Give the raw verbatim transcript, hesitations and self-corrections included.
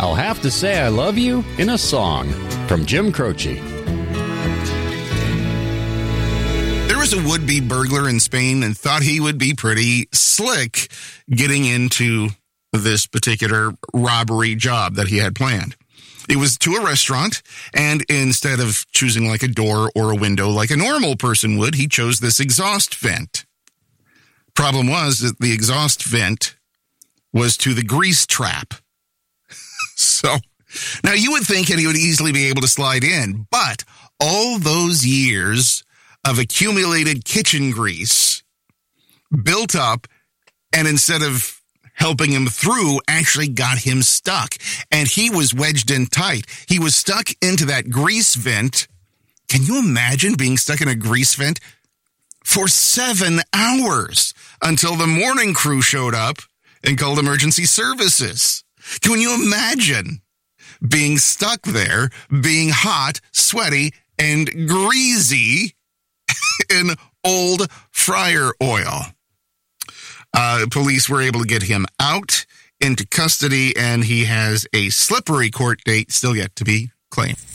I'll Have to Say I Love You in a Song from Jim Croce. There was a would-be burglar in Spain and thought he would be pretty slick getting into this particular robbery job that he had planned. It was to a restaurant, and instead of choosing like a door or a window like a normal person would, he chose this exhaust vent. Problem was that the exhaust vent was to the grease trap. So, now you would think that he would easily be able to slide in, but all those years of accumulated kitchen grease built up, and instead of helping him through, actually got him stuck. And he was wedged in tight. He was stuck into that grease vent. Can you imagine being stuck in a grease vent for seven hours until the morning crew showed up and called emergency services? Can you imagine being stuck there, being hot, sweaty, and greasy in old fryer oil? Uh, police were able to get him out into custody, and he has a slippery court date still yet to be claimed.